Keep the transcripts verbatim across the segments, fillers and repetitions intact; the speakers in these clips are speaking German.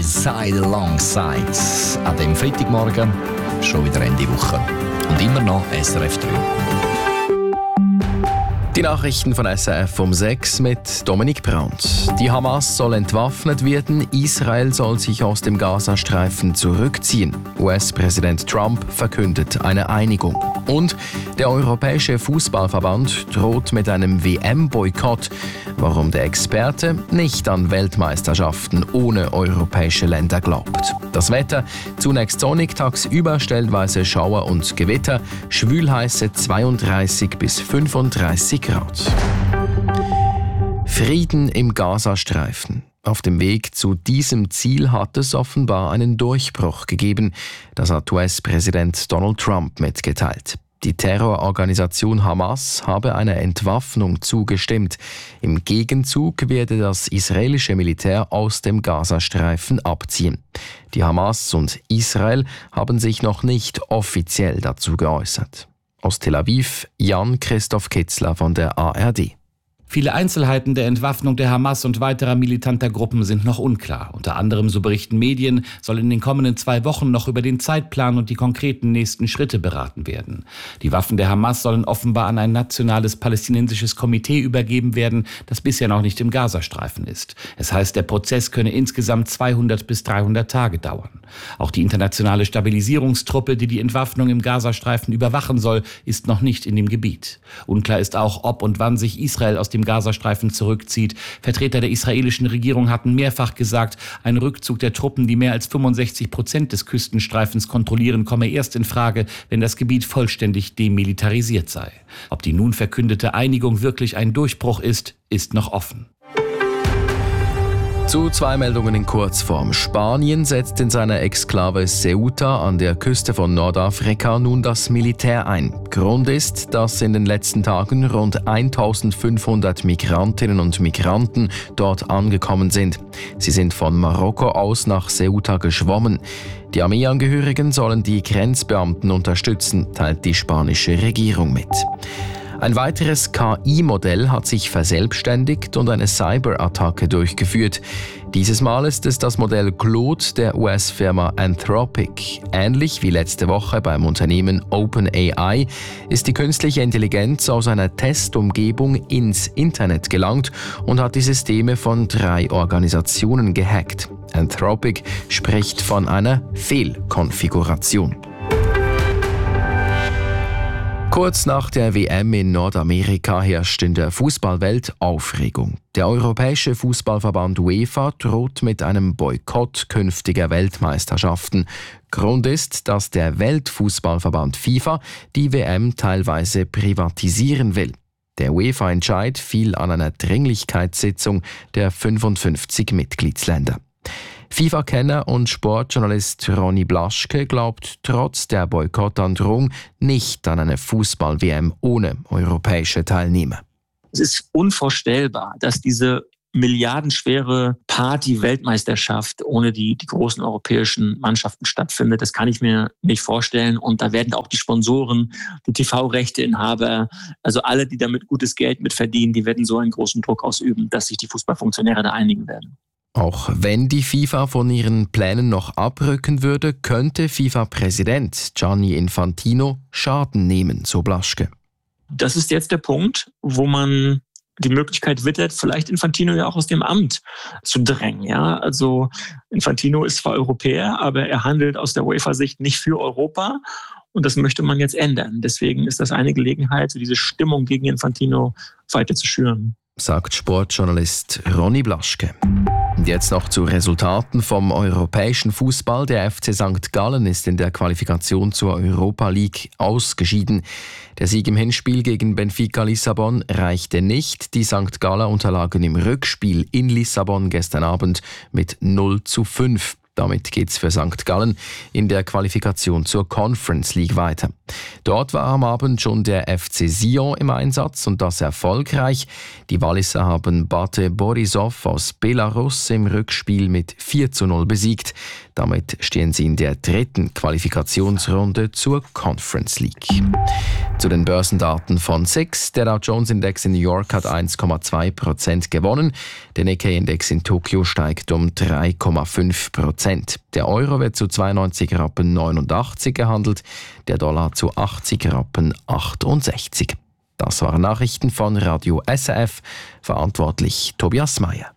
Side Alongside. An dem Freitagmorgen schon wieder Ende Woche. Und immer noch S R F drei. Die Nachrichten von S R F um sechs mit Dominik Brandt. Die Hamas soll entwaffnet werden, Israel soll sich aus dem Gazastreifen zurückziehen. U S-Präsident Trump verkündet eine Einigung. Und der Europäische Fußballverband droht mit einem W M-Boykott. Warum der Experte nicht an Weltmeisterschaften ohne europäische Länder glaubt. Das Wetter, zunächst sonnig, tagsüber stellenweise Schauer und Gewitter, schwülheiße zweiunddreißig bis fünfunddreißig Grad. Frieden im Gazastreifen. Auf dem Weg zu diesem Ziel hat es offenbar einen Durchbruch gegeben. Das hat U S-Präsident Donald Trump mitgeteilt. Die Terrororganisation Hamas habe einer Entwaffnung zugestimmt. Im Gegenzug werde das israelische Militär aus dem Gazastreifen abziehen. Die Hamas und Israel haben sich noch nicht offiziell dazu geäußert. Aus Tel Aviv, Jan-Christoph Kitzler von der A R D. Viele Einzelheiten der Entwaffnung der Hamas und weiterer militanter Gruppen sind noch unklar. Unter anderem, so berichten Medien, soll in den kommenden zwei Wochen noch über den Zeitplan und die konkreten nächsten Schritte beraten werden. Die Waffen der Hamas sollen offenbar an ein nationales palästinensisches Komitee übergeben werden, das bisher noch nicht im Gazastreifen ist. Es heißt, der Prozess könne insgesamt zweihundert bis dreihundert Tage dauern. Auch die internationale Stabilisierungstruppe, die die Entwaffnung im Gazastreifen überwachen soll, ist noch nicht in dem Gebiet. Unklar ist auch, ob und wann sich Israel aus dem Gazastreifen zurückzieht. Vertreter der israelischen Regierung hatten mehrfach gesagt, ein Rückzug der Truppen, die mehr als fünfundsechzig Prozent des Küstenstreifens kontrollieren, komme erst in Frage, wenn das Gebiet vollständig demilitarisiert sei. Ob die nun verkündete Einigung wirklich ein Durchbruch ist, ist noch offen. Zu zwei Meldungen in Kurzform. Spanien setzt in seiner Exklave Ceuta an der Küste von Nordafrika nun das Militär ein. Grund ist, dass in den letzten Tagen rund eintausendfünfhundert Migrantinnen und Migranten dort angekommen sind. Sie sind von Marokko aus nach Ceuta geschwommen. Die Armeeangehörigen sollen die Grenzbeamten unterstützen, teilt die spanische Regierung mit. Ein weiteres K I-Modell hat sich verselbstständigt und eine Cyberattacke durchgeführt. Dieses Mal ist es das Modell Claude der U S-Firma Anthropic. Ähnlich wie letzte Woche beim Unternehmen OpenAI ist die künstliche Intelligenz aus einer Testumgebung ins Internet gelangt und hat die Systeme von drei Organisationen gehackt. Anthropic spricht von einer Fehlkonfiguration. Kurz nach der W M in Nordamerika herrscht in der Fußballwelt Aufregung. Der Europäische Fußballverband UEFA droht mit einem Boykott künftiger Weltmeisterschaften. Grund ist, dass der Weltfußballverband FIFA die W M teilweise privatisieren will. Der UEFA-Entscheid fiel an einer Dringlichkeitssitzung der fünfundfünfzig Mitgliedsländer. FIFA-Kenner und Sportjournalist Ronny Blaschke glaubt trotz der Boykottandrohung nicht an eine Fußball-W M ohne europäische Teilnehmer. Es ist unvorstellbar, dass diese milliardenschwere Party-Weltmeisterschaft ohne die, die großen europäischen Mannschaften stattfindet. Das kann ich mir nicht vorstellen. Und da werden auch die Sponsoren, die T V-Rechteinhaber, also alle, die damit gutes Geld mitverdienen, die werden so einen großen Druck ausüben, dass sich die Fußballfunktionäre da einigen werden. Auch wenn die FIFA von ihren Plänen noch abrücken würde, könnte FIFA-Präsident Gianni Infantino Schaden nehmen, so Blaschke. Das ist jetzt der Punkt, wo man die Möglichkeit wittert, vielleicht Infantino ja auch aus dem Amt zu drängen. Ja? Also Infantino ist zwar Europäer, aber er handelt aus der UEFA-Sicht nicht für Europa. Und das möchte man jetzt ändern. Deswegen ist das eine Gelegenheit, so diese Stimmung gegen Infantino weiter zu schüren. Sagt Sportjournalist Ronny Blaschke. Und jetzt noch zu Resultaten vom europäischen Fußball. Der F C Sankt Gallen ist in der Qualifikation zur Europa League ausgeschieden. Der Sieg im Hinspiel gegen Benfica Lissabon reichte nicht. Die Sankt Galler unterlagen im Rückspiel in Lissabon gestern Abend mit null zu fünf. Damit geht es für Sankt Gallen in der Qualifikation zur Conference League weiter. Dort war am Abend schon der F C Sion im Einsatz und das erfolgreich. Die Walliser haben Bate Borisov aus Belarus im Rückspiel mit vier zu null besiegt. Damit stehen sie in der dritten Qualifikationsrunde zur Conference League. Zu den Börsendaten von S I X. Der Dow Jones Index in New York hat eins Komma zwei Prozent gewonnen. Der Nikkei-Index in Tokio steigt um drei Komma fünf Prozent. Der Euro wird zu zweiundneunzig Rappen neunundachtzig gehandelt, der Dollar zu achtzig Rappen achtundsechzig. Das waren Nachrichten von Radio S R F. Verantwortlich Tobias Meyer.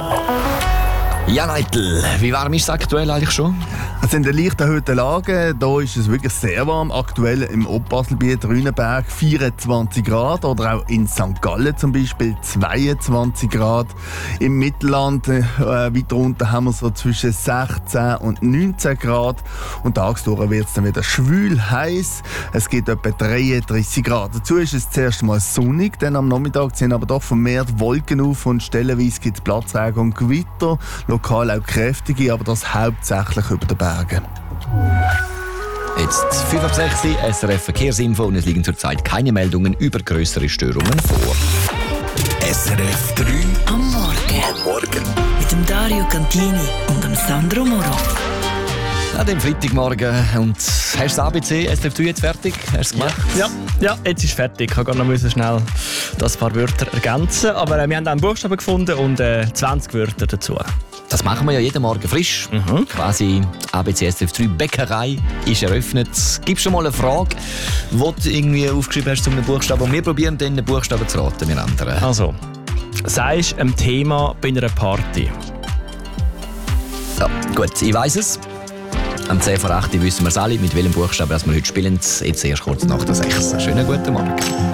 Ja, Neitel, wie warm ist es aktuell eigentlich schon? Also in der leicht erhöhten Lage, da ist es wirklich sehr warm. Aktuell im Oberbaselbiet Rheinenberg vierundzwanzig Grad oder auch in Sankt Gallen zum Beispiel zweiundzwanzig Grad. Im Mittelland äh, weiter unten haben wir so zwischen sechzehn und neunzehn Grad. Und tagsüber wird es dann wieder schwül heiß. Es gibt etwa dreiunddreißig Grad. Dazu ist es zuerst mal sonnig, dann am Nachmittag sind aber doch vermehrt Wolken auf und stellenweise gibt es Platzregen und Gewitter. Lokal auch kräftige, aber das hauptsächlich über den Bergen. Jetzt fünf ab sechs, S R F Verkehrsinfo und es liegen zurzeit keine Meldungen über grössere Störungen vor. S R F drei am Morgen. Am Morgen. Mit dem Dario Cantini und dem Sandro Moro. An dem Freitagmorgen. Und hast du das A B C S R F drei jetzt fertig? Hast du es gemacht? Ja, ja, jetzt ist es fertig. Ich musste noch schnell das paar Wörter ergänzen. Aber äh, wir haben auch einen Buchstaben gefunden und äh, zwanzig Wörter dazu. Das machen wir ja jeden Morgen frisch. Mhm. Quasi A B C S R F drei Bäckerei ist eröffnet. Gib schon mal eine Frage, die du irgendwie aufgeschrieben hast zu einem Buchstaben. Und wir probieren dann den Buchstaben zu raten, wir anderen. Also, sagst ein Thema bei einer Party. Ja, gut, ich weiss es. Am zehn vor acht wissen wir es alle, mit welchem Buchstaben wir heute spielen. Jetzt erst kurz nach der sechs. Schönen guten Morgen.